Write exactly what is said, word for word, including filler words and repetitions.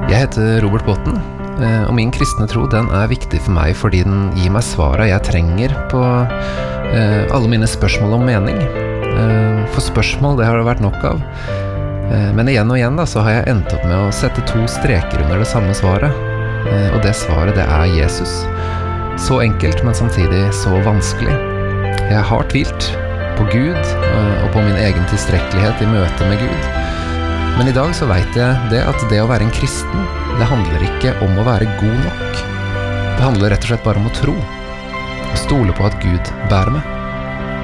Jeg heter Robert Botten, og min kristne tro den er viktig for meg fordi den gir meg svaret jeg trenger på alle mine spørsmål om mening. For spørsmål, det har det vært nok av. Men igjen og igjen da, så har jeg endt opp med å sette to streker under det samme svaret. Og det svaret, det er Jesus. Så enkelt, men samtidig så vanskelig. Jeg har tvilt på Gud og på min egen tilstrekkelighet i møte med Gud. Men i dag så vet jeg det at det å være en kristen, det handler ikke om å være god nok. Det handler rett og slett bare om å tro, og stole på at Gud bærer meg.